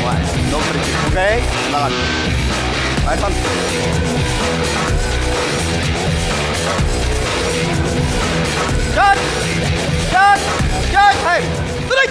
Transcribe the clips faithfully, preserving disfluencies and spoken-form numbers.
No criticism. Okay? 나가. 알판. 샷! 샷! 샷! 타임! 쓰리!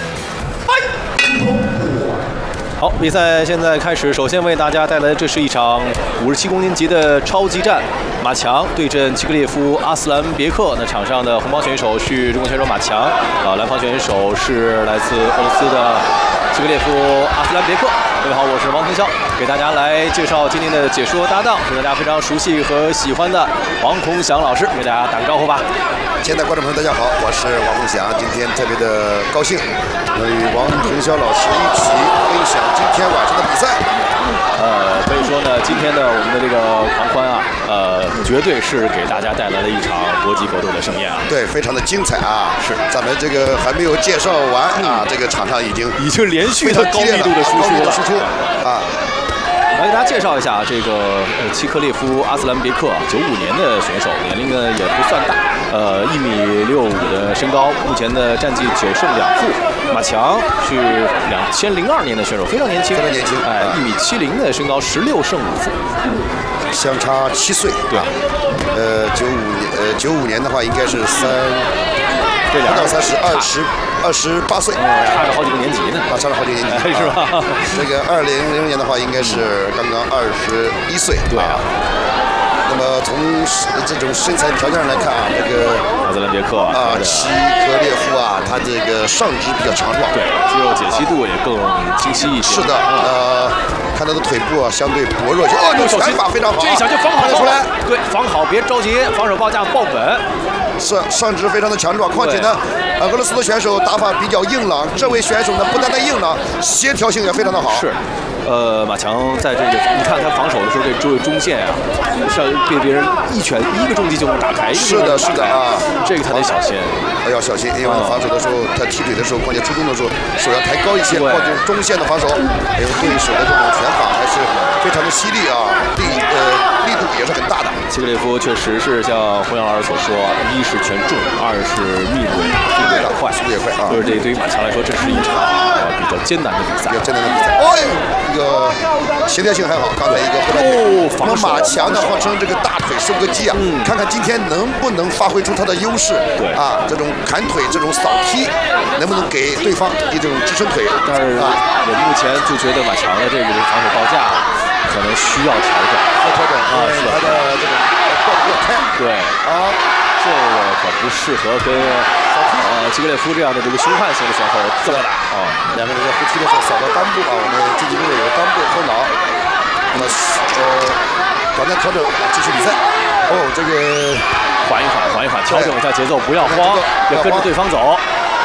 파이트! 好，比赛现在开始。首先为大家带来，这是一场五十七公斤级的超级战，马强对阵齐克列夫阿斯兰别克。那场上的红方选手是中国选手马强，啊，蓝方选手是来自俄罗斯的齐克列夫阿斯兰别克。各位好，我是王腾霄，给大家来介绍今天的解说搭档，是大家非常熟悉和喜欢的王孔祥老师，给大家打个招呼吧。 亲爱的观众朋友，大家好，我是王孔祥，今天特别的高兴，能与王腾霄老师一起分享今天晚上的比赛。 呃，可以说呢，今天的我们的这个狂欢啊，呃，绝对是给大家带来了一场搏击格斗的盛宴啊。 对，非常的精彩啊！是，咱们这个还没有介绍完啊，这个场上已经已经连续的高密度的输出了， 输出啊。 来给大家介绍一下这个呃齐克列夫阿斯兰别克，九五年的选手，年龄呢也不算大，呃一米六五的身高，目前的战绩九胜两负。马强是两千零二年的选手，非常年轻， 非常年轻， 哎，一米七零的身高，十六胜五负， 相差七岁， 对， 呃九五呃九五年的话应该是三。 这两到三十二十二十八岁， 差着好几个年级呢， 啊，差了好几个年级， 是吧？ 这个二零零年的话，应该是刚刚二十一岁， 对啊。 那么从这种身材条件上来看啊，这个阿斯兰别克啊，齐克列夫啊，他这个上肢比较强壮， 对，肌肉解析度也更清晰一些。 是的，呃，看他的腿部啊，相对薄弱些，哦，这拳法非常好， 这一下就防好出来，对，防好，别着急，防守报价爆本。 上上肢非常的强壮，况且呢，呃，俄罗斯的选手打法比较硬朗，这位选手呢不单单硬朗，协调性也非常的好。 是，呃，马强在这个，你看他防守的时候，这中中线啊，上被别人一拳一个重击就能打开。 是的，是的啊， 这个他得小心， 要小心，因为防守的时候，他踢腿的时候，况且出中的时候，手要抬高一些，况且中线的防守，还有对手的这种拳法还是非常的犀利啊，力呃力度也是很大的。 齐克列夫确实是像胡杨老师所说，一是拳重，二是密度速度也快， 速度也快啊。 就是这对于马强来说，这是一场呃比较艰难的比赛， 比较艰难的比赛。哎呦，这个协调性还好，刚才一个后腿。 哦， 那么马强呢，号称这个大腿收割机啊， 嗯， 看看今天能不能发挥出他的优势。 对啊，这种砍腿，这种扫踢，能不能给对方一种支撑腿？ 但是啊，我目前就觉得马强的这个防守报价可能需要调整， 要调整啊，是他的这种爆不开。 对啊，这个可不适合跟呃齐克列夫这样的这个凶悍型的选手这么打啊。 两个人在互踢的时候扫到裆部啊，我们竞技部有裆部后脑，那么呃短暂调整，继续比赛。哦，这个缓一缓，缓一缓，调整一下节奏，不要慌，要跟着对方走。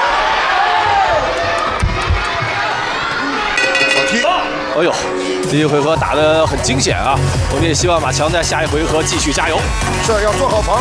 扫踢。 哎呦，这一回合打得很惊险啊！我们也希望马强在下一回合继续加油。 是要做好防